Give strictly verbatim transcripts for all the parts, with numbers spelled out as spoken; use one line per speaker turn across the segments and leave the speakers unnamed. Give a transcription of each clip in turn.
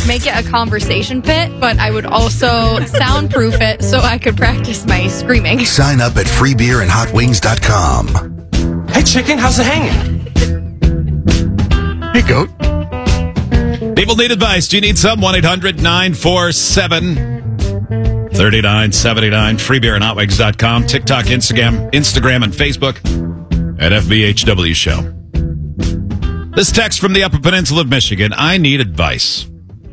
make it a conversation pit, but I would also soundproof it so I could practice my screaming.
Sign up at free beer and hot wings dot com.
Hey, chicken, how's it hanging?
Hey, goat.
People need advice. Do you need some? one eight hundred nine four seven three nine seven nine. free beer and hot wings dot com. TikTok, Instagram, Instagram, and Facebook at F B H W Show. This text from the Upper Peninsula of Michigan. I need advice.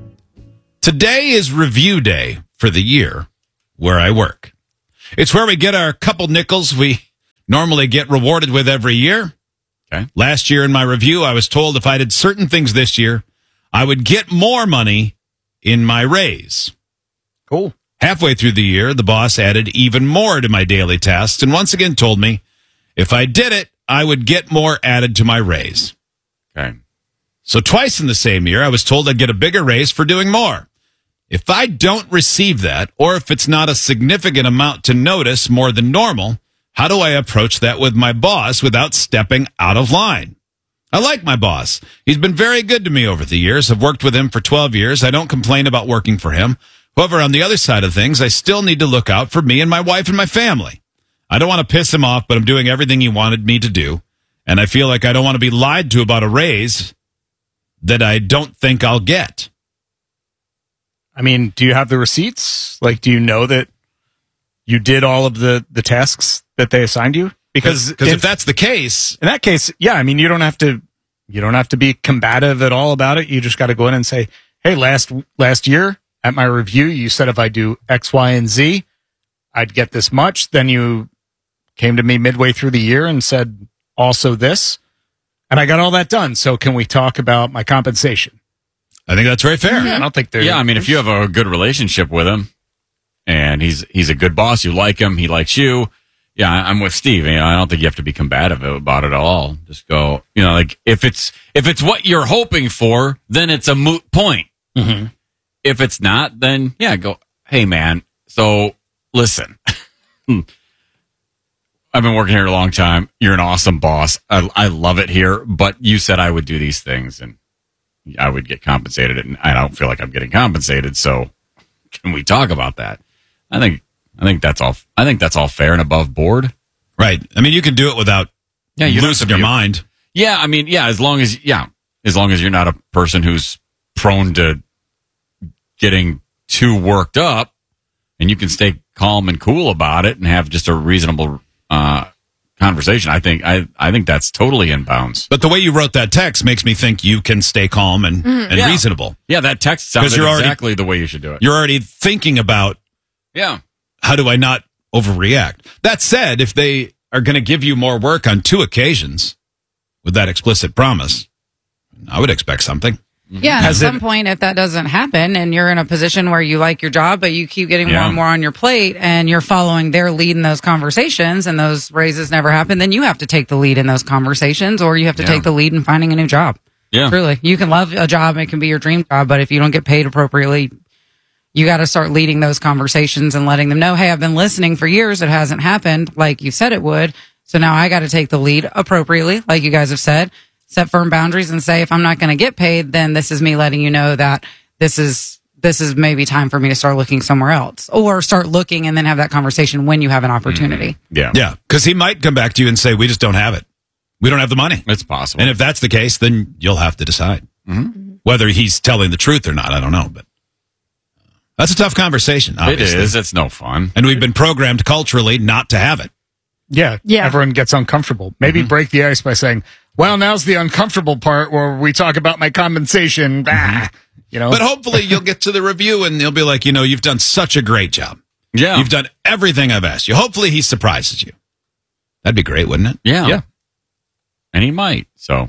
Today is review day for the year where I work. It's where we get our couple nickels we normally get rewarded with every year. Okay. Last year in my review, I was told if I did certain things this year, I would get more money in my raise.
Cool.
Halfway through the year, the boss added even more to my daily tasks and once again told me if I did it, I would get more added to my raise. Okay. So twice in the same year, I was told I'd get a bigger raise for doing more. If I don't receive that, or if it's not a significant amount to notice more than normal, how do I approach that with my boss without stepping out of line? I like my boss. He's been very good to me over the years. I've worked with him for twelve years. I don't complain about working for him. However, on the other side of things, I still need to look out for me and my wife and my family. I don't want to piss him off, but I'm doing everything he wanted me to do. And I feel like I don't want to be lied to about a raise that I don't think I'll get.
I mean, do you have the receipts? Like, do you know that you did all of the, the tasks that they assigned you? Because
Because if that's the case,
in that case, yeah, I mean, you don't have to you don't have to be combative at all about it. You just got to go in and say, hey, last last year at my review, you said if I do X, Y, and Z, I'd get this much. Then you came to me midway through the year and said also this, and I got all that done. So can we talk about my compensation?
I think that's very fair.
Mm-hmm. I don't think there.
Yeah, I mean, if you have a good relationship with him, and he's he's a good boss, you like him, he likes you. Yeah, I'm with Steve. You know, I don't think you have to be combative about it at all. Just go, you know, like if it's if it's what you're hoping for, then it's a moot point.
Mm-hmm.
If it's not, then yeah, go. Hey, man. So listen, I've been working here a long time. You're an awesome boss. I, I love it here, but you said I would do these things and I would get compensated, and I don't feel like I'm getting compensated. So can we talk about that? I think. I think that's all. I think that's all fair and above board.
Right. I mean, you can do it without
yeah, you
losing your
be,
mind.
Yeah. I mean, yeah. As long as yeah, as long as you're not a person who's prone to getting too worked up, and you can stay calm and cool about it and have just a reasonable uh, conversation. I think I I think that's totally in bounds.
But the way you wrote that text makes me think you can stay calm and, mm, and
yeah.
reasonable.
Yeah, that text sounds
you're
exactly
already,
the way you should do it.
You're already thinking about
yeah.
How do I not overreact? That said, if they are going to give you more work on two occasions with that explicit promise, I would expect something.
Yeah, and at some it, point, if that doesn't happen and you're in a position where you like your job, but you keep getting yeah. more and more on your plate and you're following their lead in those conversations and those raises never happen, then you have to take the lead in those conversations or you have to yeah. take the lead in finding a new job.
Yeah.
Truly. You can love a job, it can be your dream job, but if you don't get paid appropriately, you got to start leading those conversations and letting them know, hey, I've been listening for years. It hasn't happened like you said it would. So now I got to take the lead appropriately, like you guys have said, set firm boundaries and say, if I'm not going to get paid, then this is me letting you know that this is, this is maybe time for me to start looking somewhere else or start looking and then have that conversation when you have an opportunity.
Mm-hmm. Yeah.
Yeah. Cause he might come back to you and say, we just don't have it. We don't have the money.
It's possible.
And if that's the case, then you'll have to decide
mm-hmm.
whether he's telling the truth or not. I don't know, but that's a tough conversation, obviously.
It is. It's no fun.
And we've been programmed culturally not to have it.
Yeah. Yeah. Everyone gets uncomfortable. Maybe mm-hmm. break the ice by saying, well, now's the uncomfortable part where we talk about my compensation. Mm-hmm. You know?
But hopefully you'll get to the review and they'll be like, you know, you've done such a great job.
Yeah.
You've done everything I've asked you. Hopefully he surprises you. That'd be great, wouldn't it?
Yeah.
Yeah.
And he might. So.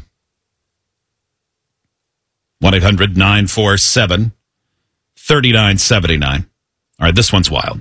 one eight hundred nine four seven three nine seven nine. All right, this one's wild.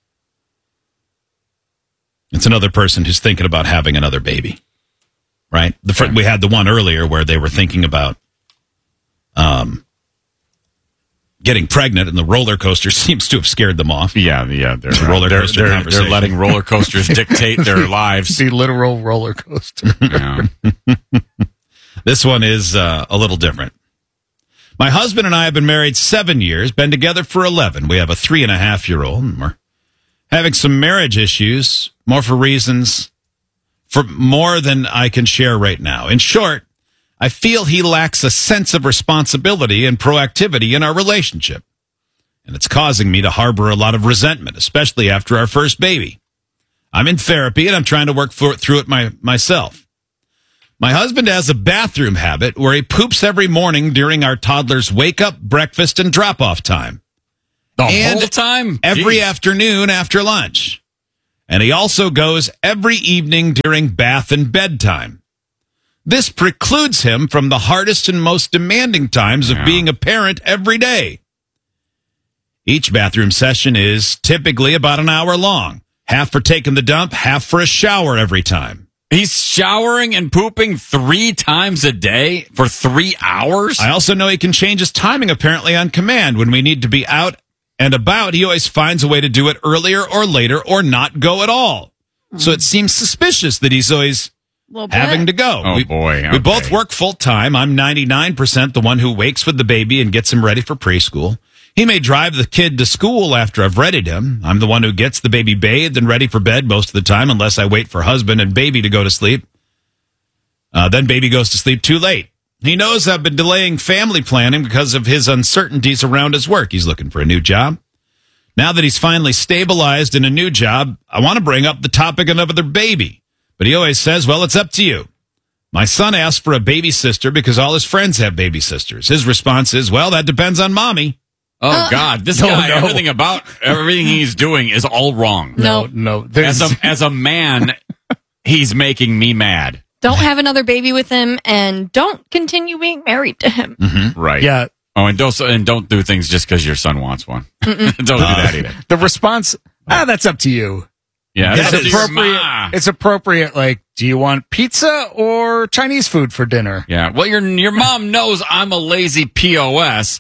It's another person who's thinking about having another baby, right? The fr- we had the one earlier where they were thinking about um, getting pregnant, and the roller coaster seems to have scared them off.
Yeah, yeah, they're
the roller
they're,
coaster
they're, they're letting roller coasters dictate their lives.
The literal roller coaster.
Yeah.
This one is uh, a little different. My husband and I have been married seven years, been together for eleven. We have a three and a half year old, and we're having some marriage issues, more for reasons, for more than I can share right now. In short, I feel he lacks a sense of responsibility and proactivity in our relationship. And it's causing me to harbor a lot of resentment, especially after our first baby. I'm in therapy and I'm trying to work for, through it my, myself. My husband has a bathroom habit where he poops every morning during our toddler's wake up, breakfast, and drop off time.
The
And
whole time?
Every
Jeez.
afternoon after lunch. And he also goes every evening during bath and bedtime. This precludes him from the hardest and most demanding times of
Yeah.
being a parent every day. Each bathroom session is typically about an hour long. Half for taking the dump, half for a shower every time.
He's showering and pooping three times a day for three hours?
I also know he can change his timing apparently on command. When we need to be out and about, he always finds a way to do it earlier or later or not go at all. So it seems suspicious that he's always
Little bit.
having to go.
Oh,
we,
boy.
We
Okay.
both work full time. I'm ninety-nine percent the one who wakes with the baby and gets him ready for preschool. He may drive the kid to school after I've readied him. I'm the one who gets the baby bathed and ready for bed most of the time, unless I wait for husband and baby to go to sleep. Uh, then baby goes to sleep too late. He knows I've been delaying family planning because of his uncertainties around his work. He's looking for a new job. Now that he's finally stabilized in a new job, I want to bring up the topic of another baby. But he always says, well, it's up to you. My son asked for a baby sister because all his friends have baby sisters. His response is, well, that depends on mommy.
Oh, God. This
No,
guy,
no.
everything about everything he's doing is all wrong.
No.
no.
As
There's,
a, as a man, he's making me mad.
Don't have another baby with him, and don't continue being married to him.
Right.
yeah,
Oh, and don't, and don't do things just because your son wants one. don't do that either.
the response, ah, that's up to you.
Yeah.
That
that's
is
your
appropriate.
ma.
It's appropriate. Like, do you want pizza or Chinese food for dinner?
Yeah. Well, your your mom knows I'm a lazy P O S,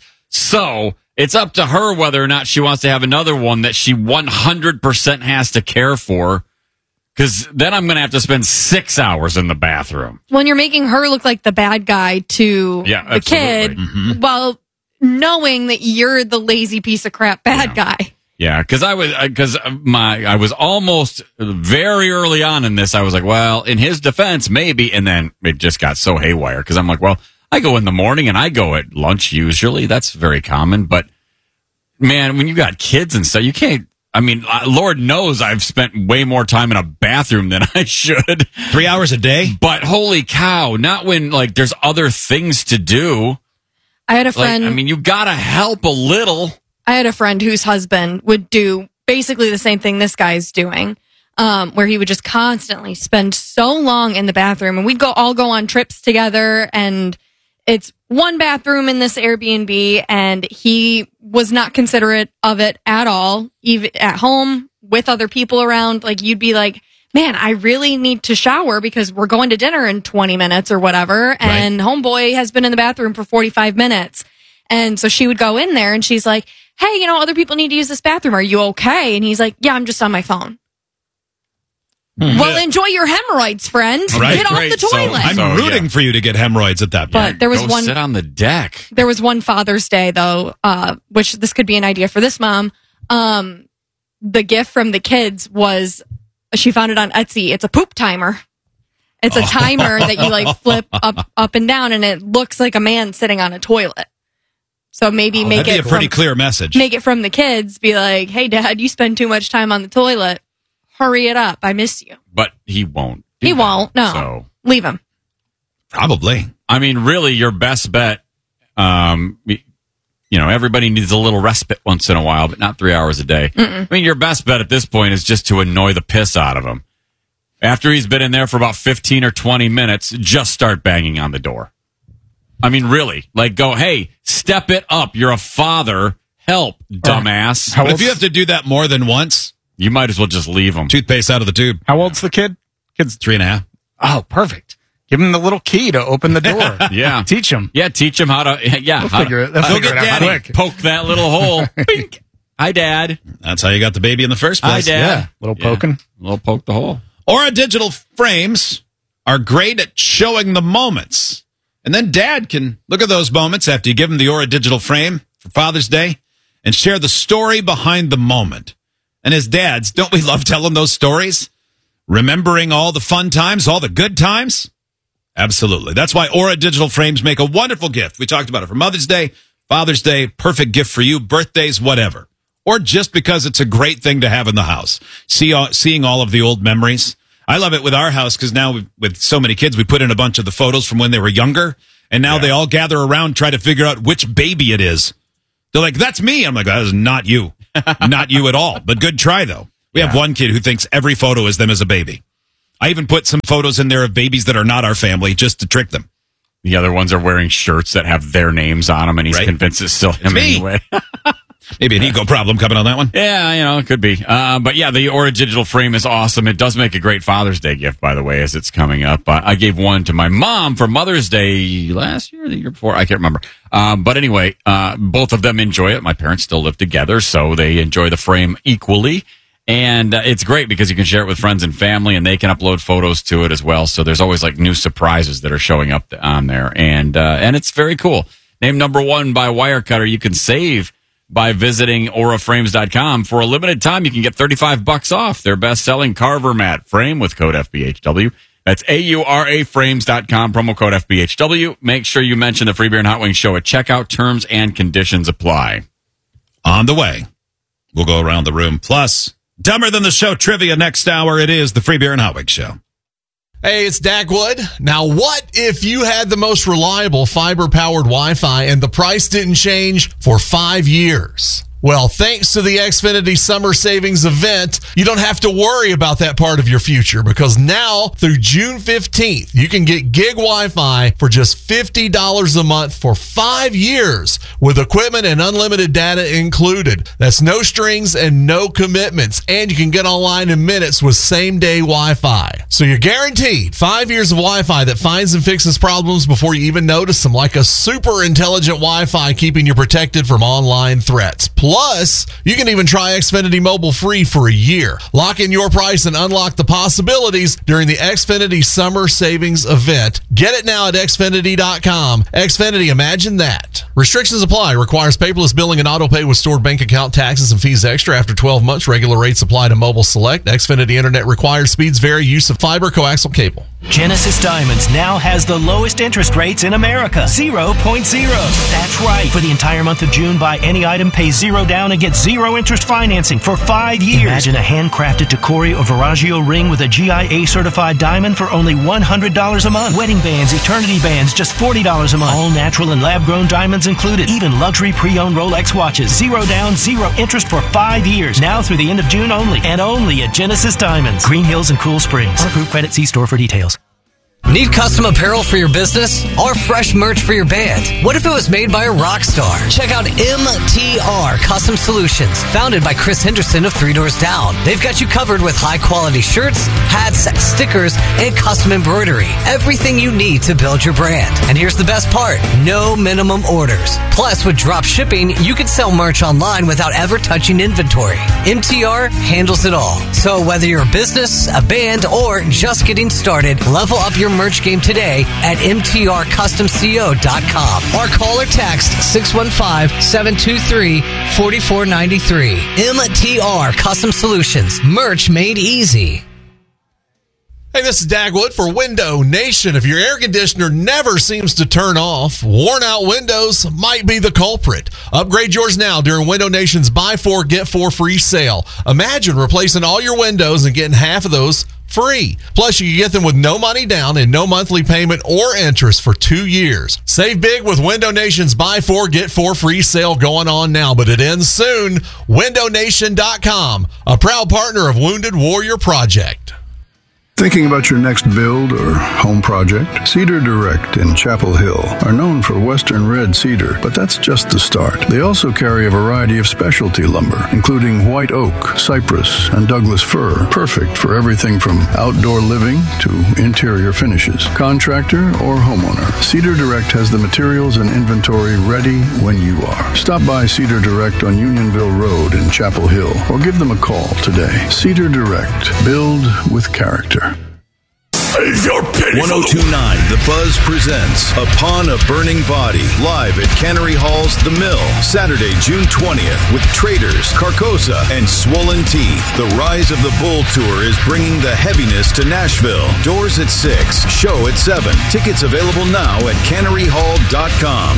so it's up to her whether or not she wants to have another one that she one hundred percent has to care for. Because then I'm going to have to spend six hours in the bathroom.
When you're making her look like the bad guy to
Yeah,
the kid,
absolutely.
while knowing that you're the lazy piece of crap bad guy.
Yeah, because I was because my I was almost very early on in this. I was like, well, in his defense, maybe, and then it just got so haywire because I'm like, well, I go in the morning and I go at lunch usually. That's very common, but man, when you got kids and stuff, you can't. I mean, Lord knows I've spent way more time in a bathroom than I should.
Three hours a day?
But holy cow, not when like there's other things to do.
I had a
Like,
friend.
I mean, you gotta help a little.
I had a friend whose husband would do basically the same thing this guy's doing, um, where he would just constantly spend so long in the bathroom, and we'd go all go on trips together, and it's one bathroom in this Airbnb, and he was not considerate of it at all, even at home with other people around. Like, you'd be like, man, I really need to shower because we're going to dinner in twenty minutes or whatever, and homeboy has been in the bathroom for forty-five minutes. And so she would go in there and she's like, hey, you know, other people need to use this bathroom. Are you okay? And he's like, yeah, I'm just on my phone. Well, enjoy your hemorrhoids, friend.
Right,
Get off
right.
the
So-
toilet.
I'm
So,
rooting
yeah.
for you to get hemorrhoids at that point.
But there was
Go
one
sit on the deck.
there was one Father's Day though, uh, which this could be an idea for this mom. Um, the gift from the kids was she found it on Etsy. It's a poop timer. It's a timer that you like flip up, up and down, and it looks like a man sitting on a toilet. So maybe
Oh,
make
that'd be
it
a pretty
from,
clear message.
make it from the kids. Be like, hey, Dad, you spend too much time on the toilet. Hurry it up. I miss you.
But he won't. do
He
that.
won't. No,
So,
leave him.
Probably.
I mean, really, your best bet, um, you know, everybody needs a little respite once in a while, but not three hours a day. I mean, your best bet at this point is just to annoy the piss out of him. After he's been in there for about fifteen or twenty minutes, just start banging on the door. I mean, really, like go, hey, step it up. You're a father. Help, dumbass.
How
But if
old's-
you have to do that more than once,
You might as well just leave him.
toothpaste out of the tube.
How old's the kid? Kid's
Three and a half.
Oh, perfect. Give him the little key to open the door.
Yeah.
Teach him.
Yeah, teach him how to. Yeah,
They'll
how to-
figure it- they'll
how to
figure
get
it out
daddy.
quick.
Poke that little hole. Bink. Hi, Dad.
That's how you got the baby in the first
Hi,
place.
Dad.
Yeah. Little
Yeah.
poking.
Little poke the hole.
Aura Digital frames are great at showing the moments And then dad can look at those moments after you give him the Aura digital frame for Father's Day and share the story behind the moment. And as dads, don't we love telling those stories? Remembering all the fun times, all the good times? Absolutely. That's why Aura digital frames make a wonderful gift. We talked about it for Mother's Day, Father's Day, perfect gift for you, birthdays, whatever. Or just because it's a great thing to have in the house. See, all, seeing all of the old memories. I love it with our house because now with, with so many kids, we put in a bunch of the photos from when they were younger. And now yeah. they all gather around, try to figure out which baby it is. They're like, that's me. I'm like, that is not you. Not you at all. But good try, though. We yeah. have one kid who thinks every photo is them as a baby. I even put some photos in there of babies that are not our family just to trick them.
The other ones are wearing shirts that have their names on them, and he's right? convinced it's still him
me.
anyway.
Maybe an ego problem coming on that one.
Yeah, you know, it could be. Uh, but yeah, the Aura digital frame is awesome. It does make a great Father's Day gift, by the way, as it's coming up. Uh, I gave one to my mom for Mother's Day last year or the year before. I can't remember. Um, but anyway, uh, both of them enjoy it. My parents still live together, so they enjoy the frame equally. And uh, it's great because you can share it with friends and family, and they can upload photos to it as well. So there's always like new surprises that are showing up on there. And, uh, and it's very cool. Named number one by Wirecutter. You can save by visiting aura frames dot com. For a limited time, you can get thirty-five bucks off their best-selling Carver mat frame with code F B H W. That's A U R A frames dot com, promo code F B H W. Make sure you mention the Free Beer and Hot Wings show at checkout. Terms and conditions apply.
On the way, we'll go around the room. Plus, Dumber Than the Show trivia next hour. It is the Free Beer and Hot Wings show.
Hey, it's Dagwood. Now, what if you had the most reliable fiber-powered Wi-Fi and the price didn't change for five years? Well, thanks to the Xfinity Summer Savings Event, you don't have to worry about that part of your future because now through June fifteenth, you can get gig Wi-Fi for just fifty dollars a month for five years with equipment and unlimited data included. That's no strings and no commitments, and you can get online in minutes with same-day Wi-Fi. So you're guaranteed five years of Wi-Fi that finds and fixes problems before you even notice them, like a super intelligent Wi-Fi keeping you protected from online threats. Plus, you can even try Xfinity Mobile free for a year. Lock in your price and unlock the possibilities during the Xfinity Summer Savings Event. Get it now at Xfinity dot com. Xfinity, imagine that. Restrictions apply. Requires paperless billing and auto pay with stored bank account taxes and fees extra. After twelve months, regular rates apply to Mobile Select. Xfinity Internet requires speeds vary. Use of fiber coaxial cable.
Genesis Diamonds now has the lowest interest rates in America. zero point zero. That's right. For the entire month of June, buy any item, pay zero down, and get zero interest financing for five years. Imagine a handcrafted Tacori or Veragio ring with a G I A certified diamond for only one hundred dollars a month. Wedding bands, eternity bands, just forty dollars a month. All natural and lab-grown diamonds included. Even luxury pre-owned Rolex watches. Zero down, zero interest for five years. Now through the end of June only. And only at Genesis Diamonds. Green Hills and Cool Springs. Approved credit. See store for details.
Need custom apparel for your business or fresh merch for your band? What if it was made by a rock star? Check out M T R Custom Solutions, founded by Chris Henderson of Three Doors Down. They've got you covered with high-quality shirts, hats, stickers, and custom embroidery. Everything you need to build your brand. And here's the best part. No minimum orders. Plus, with drop shipping, you can sell merch online without ever touching inventory. M T R handles it all. So whether you're a business, a band, or just getting started, level up your merch game today at M T R custom co dot com or call or text six one five, seven two three, four four nine three. M T R Custom Solutions. Merch made easy.
Hey, this is Dagwood for Window Nation. If your air conditioner never seems to turn off, worn out windows might be the culprit. Upgrade yours now during Window Nation's Buy Four, Get Four Free sale. Imagine replacing all your windows and getting half of those free. Plus, you can get them with no money down and no monthly payment or interest for two years. Save big with Window Nation's Buy Four, Get Four Free sale going on now, but it ends soon. window nation dot com, a proud partner of Wounded Warrior Project.
Thinking about your next build or home project? Cedar Direct in Chapel Hill are known for Western red cedar, but that's just the start. They also carry a variety of specialty lumber, including white oak, cypress, and Douglas fir, perfect for everything from outdoor living to interior finishes. Contractor or homeowner, Cedar Direct has the materials and inventory ready when you are. Stop by Cedar Direct on Unionville Road in Chapel Hill or give them a call today. Cedar Direct. Build with character.
Save your pity. one oh two point nine The Buzz presents Upon a Burning Body, live at Cannery Hall's The Mill, Saturday, June twentieth, with Traders, Carcosa, and Swollen Teeth. The Rise of the Bull Tour is bringing the heaviness to Nashville. Doors at six, show at seven. Tickets available now at cannery hall dot com.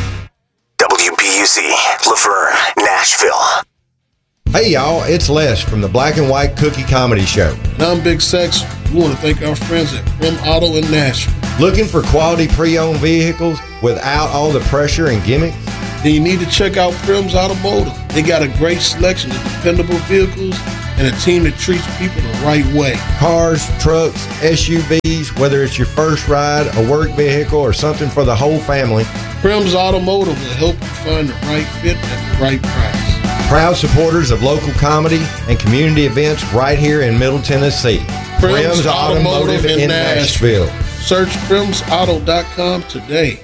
W B U Z, Laverne, Nashville.
Hey y'all, it's Les from the Black and White Cookie Comedy Show.
And I'm Big Sex. We want to thank our friends at Prim Auto in Nashville.
Looking for quality pre-owned vehicles without all the pressure and gimmicks?
Then you need to check out Prim's Automotive. They got a great selection of dependable vehicles and a team that treats people the right way.
Cars, trucks, S U Vs, whether it's your first ride, a work vehicle, or something for the whole family.
Prim's Automotive will help you find the right fit at the right price.
Proud supporters of local comedy and community events right here in Middle Tennessee.
Prim's,
Prim's Automotive, Automotive in, in Nashville.
Nashville. Search prims auto dot com today.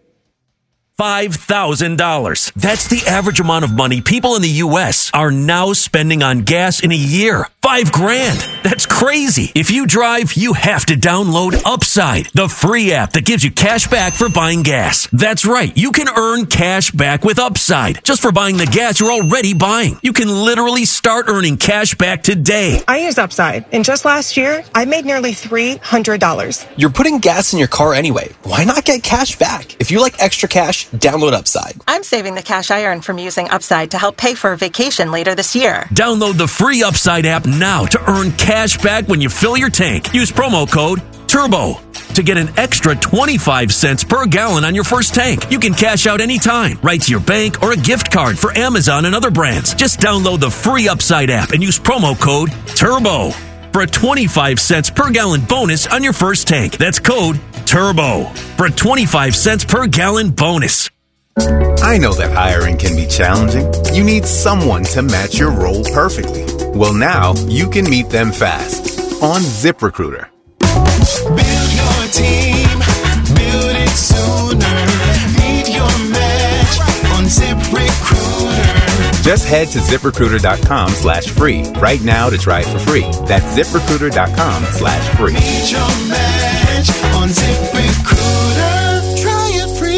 five thousand dollars. That's the average amount of money people in the U S are now spending on gas in a year. Five grand. That's crazy. If you drive, you have to download Upside, the free app that gives you cash back for buying gas. That's right. You can earn cash back with Upside just for buying the gas you're already buying. You can literally start earning cash back today.
I use Upside, and just last year, I made nearly three hundred dollars.
You're putting gas in your car anyway. Why not get cash back? If you like extra cash, download Upside.
I'm saving the cash I earn from using Upside to help pay for a vacation later this year.
Download the free Upside app now to earn cash back when you fill your tank. Use promo code TURBO to get an extra twenty-five cents per gallon on your first tank. You can cash out anytime, right to your bank or a gift card for Amazon and other brands. Just download the free Upside app and use promo code TURBO for a twenty-five cents per gallon bonus on your first tank. That's code TURBO for a twenty-five cents per gallon bonus.
I know that hiring can be challenging. You need someone to match your role perfectly. Well, now you can meet them fast on ZipRecruiter.
Build your team, build it sooner. Meet your match on ZipRecruiter.
Just head to ZipRecruiter.com slash free right now to try it for free. That's ZipRecruiter.com slash free.
Meet your match on ZipRecruiter. Try it free.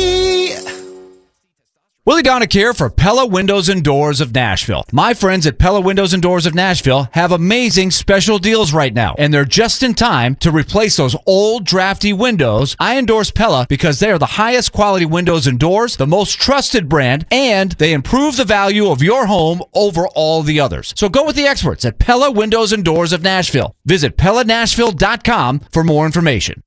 Willie Donick here for Pella Windows and Doors of Nashville. My friends at Pella Windows and Doors of Nashville have amazing special deals right now, and they're just in time to replace those old drafty windows. I endorse Pella because they are the highest quality windows and doors, the most trusted brand, and they improve the value of your home over all the others. So go with the experts at Pella Windows and Doors of Nashville. Visit Pella Nashville dot com for more information.